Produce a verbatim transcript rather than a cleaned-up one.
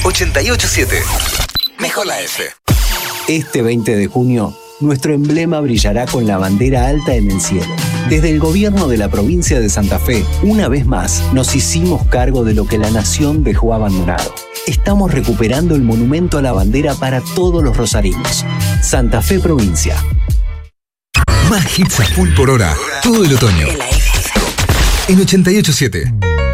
ochenta y ocho siete. Mejor la F. Este veinte de junio, nuestro emblema brillará con la bandera alta en el cielo. Desde el gobierno de la provincia de Santa Fe, una vez más, nos hicimos cargo de lo que la nación dejó abandonado. Estamos recuperando el monumento a la bandera para todos los rosarinos. Santa Fe Provincia. Más hits a full por hora, todo el otoño. En ochenta y ocho siete.